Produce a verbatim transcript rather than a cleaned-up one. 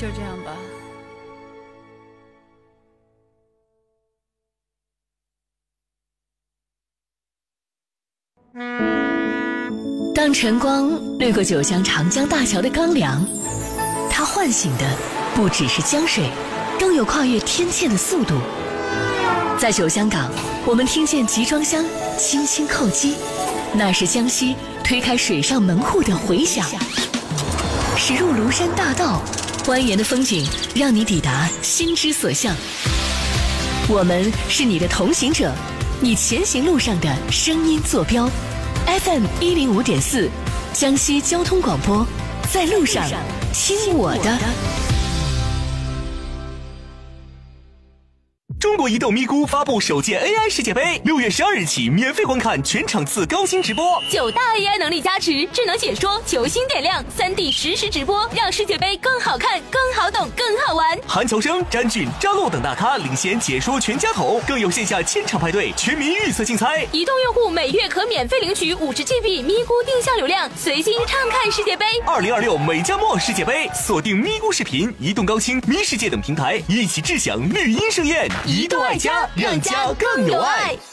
就这样吧。 当晨光掠过九江长江大桥的钢梁，它唤醒的不只是江水，更有跨越天堑的速度。在九江港，我们听见集装箱轻轻叩击，那是江西推开水上门户的回响。驶入庐山大道，蜿蜒的风景让你抵达心之所向。我们是你的同行者，你前行路上的声音坐标。F M 一零五点四，江西交通广播，在路上听我的。 中国移动咪咕发布首届 A I 世界杯，六月十二日起免费观看全场次高清直播， 九大 A I 能力加持，智能解说，球星点亮，三 D 实时直播，让世界杯更好看、更好懂、更好玩。 韩乔生、詹俊、张璐等大咖领衔解说全家桶，更有线下千场派对、全民预测竞猜。 移动用户每月可免费领取五十 G B 咪咕定向流量，随心畅看世界杯。 二零二六美加墨世界杯，锁定咪咕视频、移动高清、咪世界等平台，一起智享绿茵盛宴。移动爱家，让家更有爱。